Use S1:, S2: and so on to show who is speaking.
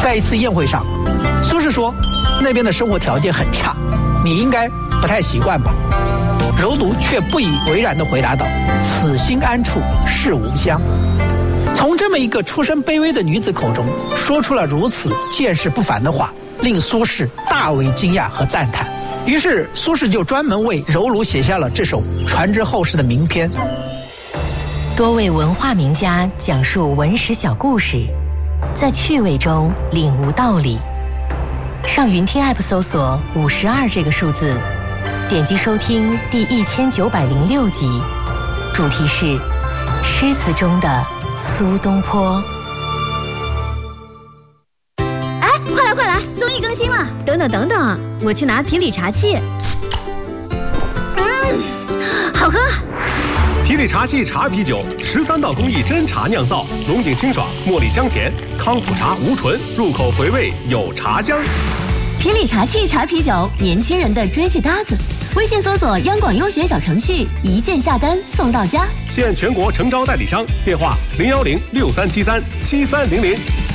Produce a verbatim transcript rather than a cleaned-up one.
S1: 在一次宴会上，苏轼说那边的生活条件很差，你应该不太习惯吧？柔奴却不以为然地回答道：此心安处是吾乡。从这么一个出身卑微的女子口中说出了如此见识不凡的话，令苏轼大为惊讶和赞叹。于是苏轼就专门为柔奴写下了这首传之后世的名篇。
S2: 多位文化名家讲述文史小故事，在趣味中领悟道理。上云听 App 搜索五十二这个数字，点击收听第一千九百零六集，主题是诗词中的苏东坡。
S3: 哎，快来快来，综艺更新了！等等等等，我去拿皮理茶器。嗯，好喝。
S4: 皮理茶系茶啤酒，十三道工艺真茶酿造，浓紧清爽，茉莉香甜，康普茶无醇，入口回味有茶香。
S3: 皮理茶器茶啤酒，年轻人的追剧搭子。微信搜索央广优选小程序，一键下单送到家。
S4: 现全国诚招代理商，电话零幺零六三七三七三零零。